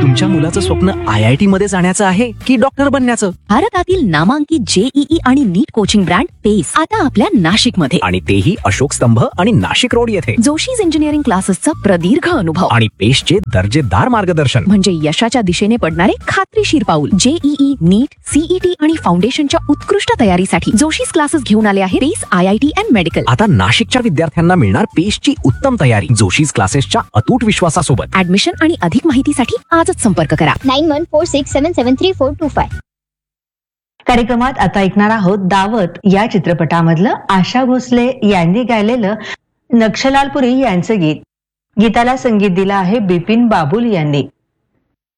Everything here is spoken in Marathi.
तुमच्या मुलाचं स्वप्न IIT मध्ये जाण्याचं आहे की डॉक्टर बनण्याचं? भारतातील नामांकित JEE आणि नीट कोचिंग ब्रँड पेस आता आपल्या नाशिक मध्ये, आणि तेही अशोक स्तंभ आणि नाशिक रोड येथे. जोशीज इंजिनिअरिंग क्लासेसचा प्रदीर्घ अनुभव आणि पेशचे दर्जेदार मार्गदर्शन. म्हणजे यशाच्या दिशेने पडणारे खात्रीशीर पाऊल. JEE, नीट, CET आणि फाउंडेशनच्या उत्कृष्ट तयारीसाठी जोशीज क्लासेस घेऊन आले आहे पेस IIT अँड मेडिकल. आता नाशिकच्या विद्यार्थ्यांना मिळणार पेशची उत्तम तयारी जोशीज क्लासेसच्या अतूट विश्वासासोबत. ऍडमिशन आणि अधिक माहितीसाठी आजच संपर्क करा. 9146773425. कार्यक्रमात आता ऐकणार आहोत दावत या चित्रपटामधलं आशा भोसले यांनी गायलेलं नक्षलालपुरी यांचं गीत. गीताला संगीत दिलं आहे बिपिन बाबुल यांनी.